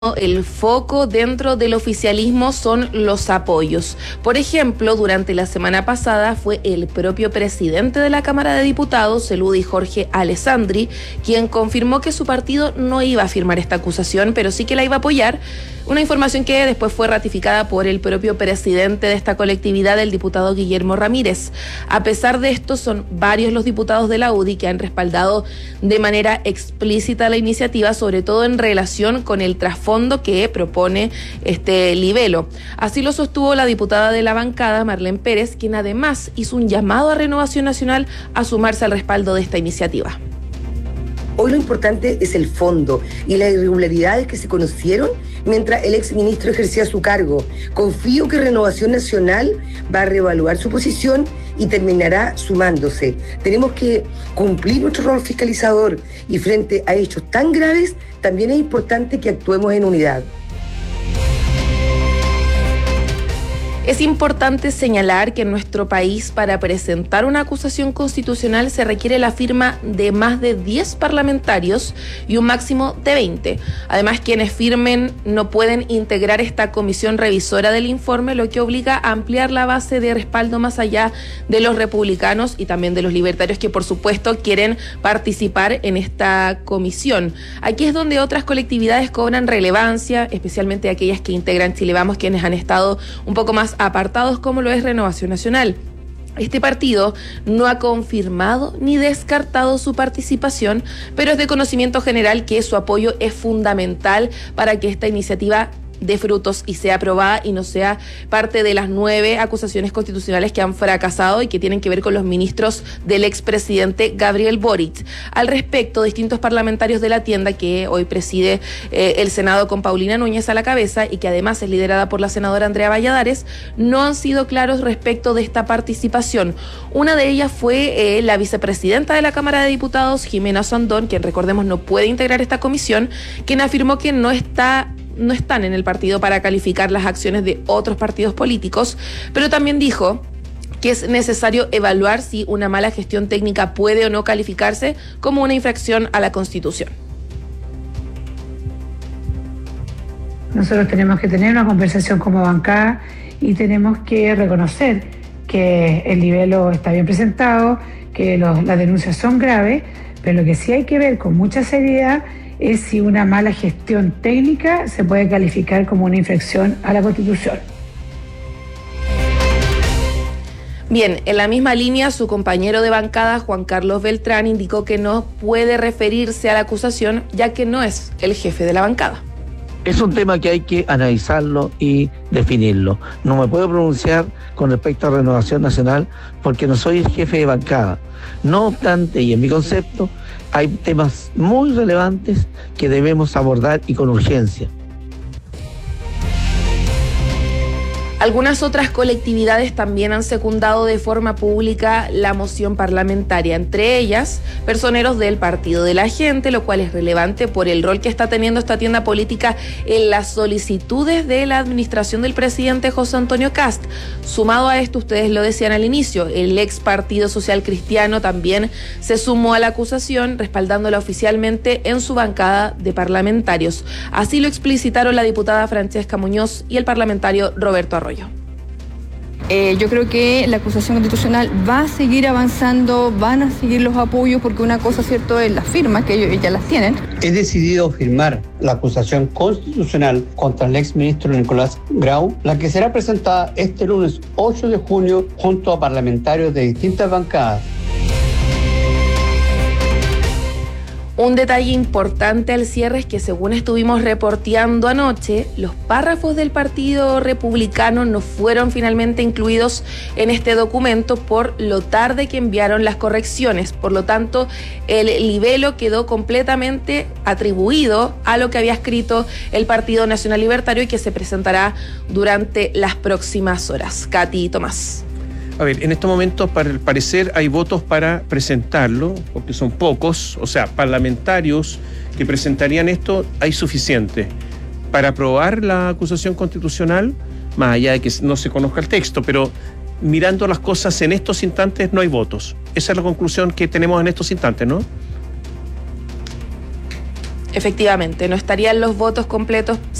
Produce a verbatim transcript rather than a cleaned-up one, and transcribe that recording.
El foco dentro del oficialismo son los apoyos. Por ejemplo, durante la semana pasada fue el propio presidente de la Cámara de Diputados, Eludi Jorge Alessandri, quien confirmó que su partido no iba a firmar esta acusación, pero sí que la iba a apoyar. Una información que después fue ratificada por el propio presidente de esta colectividad, el diputado Guillermo Ramírez. A pesar de esto, son varios los diputados de la U D I que han respaldado de manera explícita la iniciativa, sobre todo en relación con el trasfondo que propone este libelo. Así lo sostuvo la diputada de la bancada, Marlene Pérez, quien además hizo un llamado a Renovación Nacional a sumarse al respaldo de esta iniciativa. Hoy lo importante es el fondo y las irregularidades que se conocieron mientras el exministro ejercía su cargo. Confío que Renovación Nacional va a reevaluar su posición y terminará sumándose. Tenemos que cumplir nuestro rol fiscalizador y frente a hechos tan graves también es importante que actuemos en unidad. Es importante señalar que en nuestro país, para presentar una acusación constitucional se requiere la firma de más de diez parlamentarios y un máximo de veinte. Además, quienes firmen no pueden integrar esta comisión revisora del informe, lo que obliga a ampliar la base de respaldo más allá de los republicanos y también de los libertarios, que por supuesto quieren participar en esta comisión. Aquí es donde otras colectividades cobran relevancia, especialmente aquellas que integran Chile Vamos, quienes han estado un poco más apartados, como lo es Renovación Nacional. Este partido no ha confirmado ni descartado su participación, pero es de conocimiento general que su apoyo es fundamental para que esta iniciativa dé frutos y sea aprobada y no sea parte de las nueve acusaciones constitucionales que han fracasado y que tienen que ver con los ministros del expresidente Gabriel Boric. Al respecto, distintos parlamentarios de la tienda, que hoy preside eh, el Senado con Paulina Núñez a la cabeza y que además es liderada por la senadora Andrea Valladares, no han sido claros respecto de esta participación. Una de ellas fue eh, la vicepresidenta de la Cámara de Diputados, Jimena Sandón, quien recordemos no puede integrar esta comisión, quien afirmó que no está no están en el partido para calificar las acciones de otros partidos políticos, pero también dijo que es necesario evaluar si una mala gestión técnica puede o no calificarse como una infracción a la Constitución. Nosotros tenemos que tener una conversación como bancada y tenemos que reconocer que el libelo está bien presentado, que los, las denuncias son graves, pero lo que sí hay que ver con mucha seriedad es si una mala gestión técnica se puede calificar como una infracción a la Constitución. Bien, en la misma línea, su compañero de bancada, Juan Carlos Beltrán, indicó que no puede referirse a la acusación, ya que no es el jefe de la bancada. Es un tema que hay que analizarlo y definirlo. No me puedo pronunciar con respecto a Renovación Nacional porque no soy el jefe de bancada. No obstante, y en mi concepto, hay temas muy relevantes que debemos abordar y con urgencia. Algunas otras colectividades también han secundado de forma pública la moción parlamentaria, entre ellas personeros del Partido de la Gente, lo cual es relevante por el rol que está teniendo esta tienda política en las solicitudes de la administración del presidente José Antonio Kast. Sumado a esto, ustedes lo decían al inicio, el ex Partido Social Cristiano también se sumó a la acusación, respaldándola oficialmente en su bancada de parlamentarios. Así lo explicitaron la diputada Francesca Muñoz y el parlamentario Roberto Arroyo. Eh, yo creo que la acusación constitucional va a seguir avanzando, van a seguir los apoyos, porque una cosa, cierto, es las firmas, que ellos ya las tienen. He decidido firmar la acusación constitucional contra el exministro Nicolás Grau, la que será presentada este lunes ocho de junio junto a parlamentarios de distintas bancadas. Un detalle importante al cierre es que, según estuvimos reporteando anoche, los párrafos del Partido Republicano no fueron finalmente incluidos en este documento por lo tarde que enviaron las correcciones. Por lo tanto, el libelo quedó completamente atribuido a lo que había escrito el Partido Nacional Libertario y que se presentará durante las próximas horas. Katy y Tomás. A ver, en estos momentos, para el parecer, hay votos para presentarlo, porque son pocos, o sea, parlamentarios que presentarían esto, hay suficiente. Para aprobar la acusación constitucional, más allá de que no se conozca el texto, pero mirando las cosas en estos instantes no hay votos. Esa es la conclusión que tenemos en estos instantes, ¿no? Efectivamente, no estarían los votos completos